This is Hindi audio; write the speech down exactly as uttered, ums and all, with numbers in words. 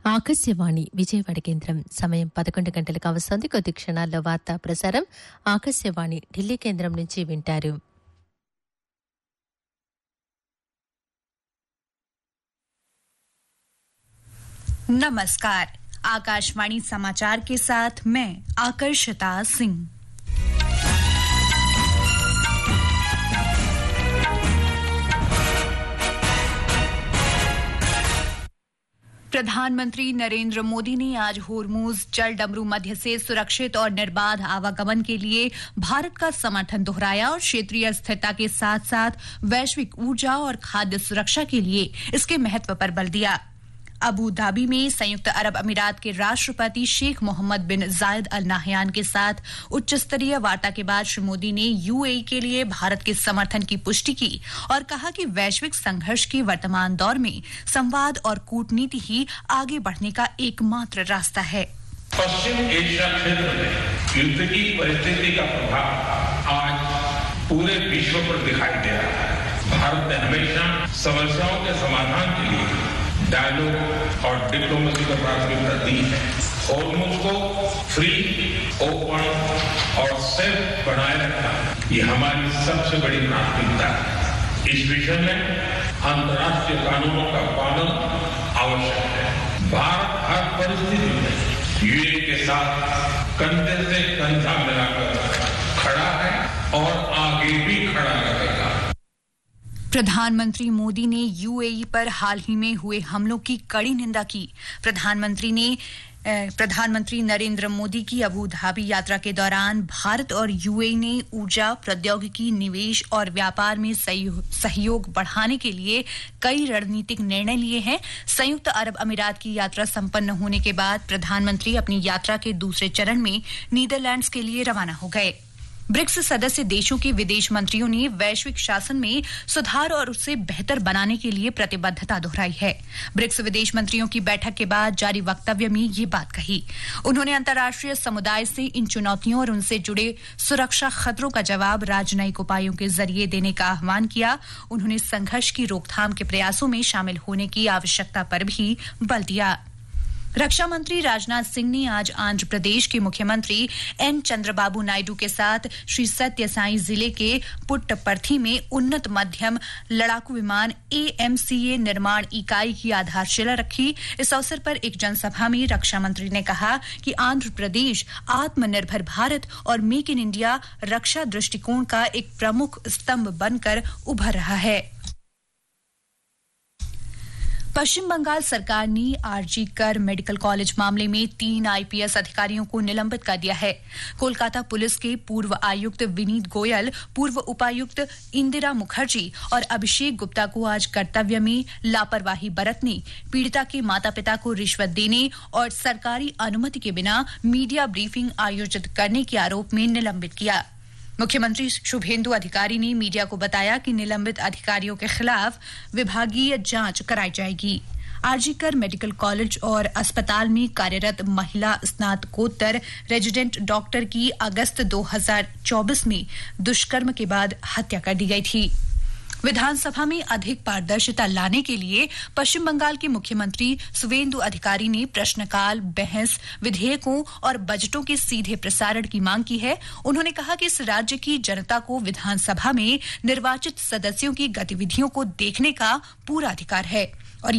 ఆకాశవాణి విజయవాడ కేంద్రం సమయం పదకొండు గంటలకు అవసంది. కొద్ది క్షణాల్లో వార్తా ప్రసారం ఆకాశవాణి ఢిల్లీ కేంద్రం నుంచి వింటారు. नमस्कार, आकाशवाणी समाचार के साथ मैं आकर्षिता सिंह। प्रधानमंत्री नरेंद्र मोदी ने आज होर्मुज जल डमरू मध्य से सुरक्षित और निर्बाध आवागमन के लिए भारत का समर्थन दोहराया और क्षेत्रीय स्थिरता के साथ साथ वैश्विक ऊर्जा और खाद्य सुरक्षा के लिए इसके महत्व पर बल दिया। अबू धाबी में संयुक्त अरब अमीरात के राष्ट्रपति शेख मोहम्मद बिन जायद अल नाहयान के साथ उच्च स्तरीय वार्ता के बाद श्री मोदी ने यूएई के लिए भारत के समर्थन की पुष्टि की और कहा कि वैश्विक संघर्ष के वर्तमान दौर में संवाद और कूटनीति ही आगे बढ़ने का एकमात्र रास्ता है। पश्चिम एशिया क्षेत्र में युद्ध की परिस्थिति का प्रभाव आज पूरे विश्व पर दिखाई दे रहा है। भारत ने हमेशा समस्याओं के समाधान के लिए डायलॉग और डिप्लोमेसी को प्राथमिकता दी है। होर्मुज को फ्री, ओपन और सेफ बनाए रखना ये हमारी सबसे बड़ी प्राथमिकता है। इस विषय में अंतर्राष्ट्रीय कानूनों का पालन आवश्यक है। भारत हर परिस्थिति में यूएई के साथ कंधे से कंधा मिलाकर खड़ा है और आगे भी खड़ा रहेगा। प्रधानमंत्री मोदी ने यूएई पर हाल ही में हुए हमलों की कड़ी निंदा की। प्रधानमंत्री ने प्रधानमंत्री नरेंद्र मोदी की अबू धाबी यात्रा के दौरान भारत और यूएई ने ऊर्जा, प्रौद्योगिकी, निवेश और व्यापार में सहयोग बढ़ाने के लिए कई रणनीतिक निर्णय लिए हैं। संयुक्त अरब अमीरात की यात्रा संपन्न होने के बाद प्रधानमंत्री अपनी यात्रा के दूसरे चरण में नीदरलैंड्स के लिए रवाना हो गए। ब्रिक्स सदस्य देशों के विदेश मंत्रियों ने वैश्विक शासन में सुधार और उसे बेहतर बनाने के लिए प्रतिबद्धता दोहराई है। ब्रिक्स विदेश मंत्रियों की बैठक के बाद जारी वक्तव्य में ये बात कही। उन्होंने अंतर्राष्ट्रीय समुदाय से इन चुनौतियों और उनसे जुड़े सुरक्षा खतरों का जवाब राजनयिक उपायों के जरिए देने का आह्वान किया। उन्होंने संघर्ष की रोकथाम के प्रयासों में शामिल होने की आवश्यकता पर भी बल दिया। रक्षा मंत्री राजनाथ सिंह ने आज आंध्र प्रदेश के मुख्यमंत्री एन चंद्रबाबू नायडू के साथ श्री सत्य साई जिले के पुट्टपर्थी में उन्नत मध्यम लड़ाकू विमान एएमसीए निर्माण इकाई की आधारशिला रखी। इस अवसर पर एक जनसभा में रक्षा मंत्री ने कहा कि आंध्र प्रदेश आत्मनिर्भर भारत और मेक इन इंडिया रक्षा दृष्टिकोण का एक प्रमुख स्तंभ बनकर उभर रहा है। पश्चिम बंगाल सरकार ने आरजी कर मेडिकल कॉलेज मामले में तीन आईपीएस अधिकारियों को निलंबित कर दिया है। कोलकाता पुलिस के पूर्व आयुक्त विनीत गोयल, पूर्व उपायुक्त इंदिरा मुखर्जी और अभिषेक गुप्ता को आज कर्तव्य में लापरवाही बरतने, पीड़िता के माता पिता को रिश्वत देने और सरकारी अनुमति के बिना मीडिया ब्रीफिंग आयोजित करने के आरोप में निलंबित किया। मुख्यमंत्री शुभेंदु अधिकारी ने मीडिया को बताया कि निलंबित अधिकारियों के खिलाफ विभागीय जांच कराई जाएगी। आरजी कर मेडिकल कॉलेज और अस्पताल में कार्यरत महिला स्नातकोत्तर रेजिडेंट डॉक्टर की अगस्त दो हज़ार चौबीस में दुष्कर्म के बाद हत्या कर दी गई थी। विधानसभा में अधिक पारदर्शिता लाने के लिए पश्चिम बंगाल के मुख्यमंत्री सुवेंदु अधिकारी ने प्रश्नकाल, बहस, विधेयकों और बजटों के सीधे प्रसारण की मांग की है। उन्होंने कहा कि इस राज्य की जनता को विधानसभा में निर्वाचित सदस्यों की गतिविधियों को देखने का पूरा अधिकार है।